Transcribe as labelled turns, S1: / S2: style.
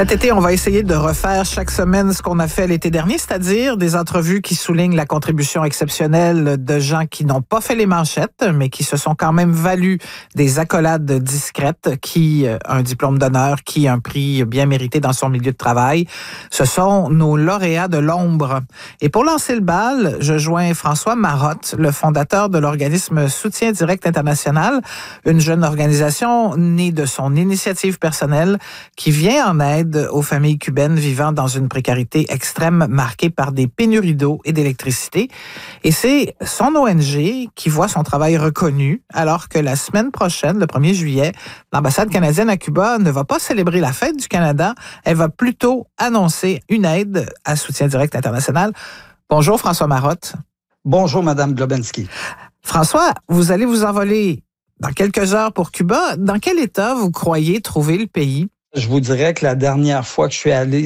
S1: Cet été, on va essayer de refaire chaque semaine ce qu'on a fait l'été dernier, c'est-à-dire des entrevues qui soulignent la contribution exceptionnelle de gens qui n'ont pas fait les manchettes, mais qui se sont quand même valus des accolades discrètes, qui un diplôme d'honneur, qui un prix bien mérité dans son milieu de travail. Ce sont nos lauréats de l'ombre. Et pour lancer le bal, je joins François Marotte, le fondateur de l'organisme Soutien Direct International, une jeune organisation née de son initiative personnelle qui vient en aide aux familles cubaines vivant dans une précarité extrême marquée par des pénuries d'eau et d'électricité. Et c'est son ONG qui voit son travail reconnu, alors que la semaine prochaine, le 1er juillet, l'ambassade canadienne à Cuba ne va pas célébrer la fête du Canada, elle va plutôt annoncer une aide à Soutien Direct International. Bonjour François Marotte.
S2: Bonjour Madame Globensky.
S1: François, vous allez vous envoler dans quelques heures pour Cuba. Dans quel état vous croyez trouver le pays?
S2: Je vous dirais que la dernière fois que je suis allé